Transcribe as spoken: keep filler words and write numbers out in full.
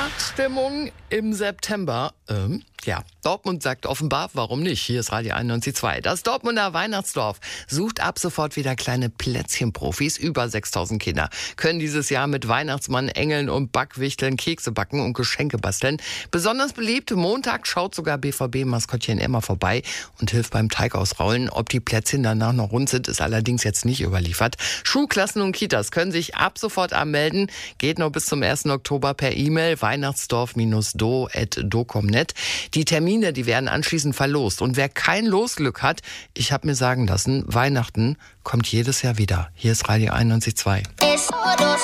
Weihnachtsstimmung im September. Ähm, ja, Dortmund sagt offenbar, warum nicht? Hier ist Radio einundneunzig Komma zwei. Das Dortmunder Weihnachtsdorf sucht ab sofort wieder kleine Plätzchenprofis. Über sechstausend Kinder können dieses Jahr mit Weihnachtsmann, Engeln und Backwichteln Kekse backen und Geschenke basteln. Besonders beliebt, Montag schaut sogar B V B-Maskottchen Emma vorbei und hilft beim Teig ausrollen. Ob die Plätzchen danach noch rund sind, ist allerdings jetzt nicht überliefert. Schulklassen und Kitas können sich ab sofort anmelden. Geht noch bis zum ersten Oktober per E-Mail weihnachtsdorf do at do punkt com punkt net. Die Termine, die werden anschließend verlost. Und wer kein Losglück hat, ich habe mir sagen lassen, Weihnachten kommt jedes Jahr wieder. Hier ist Radio einundneunzig Komma zwei.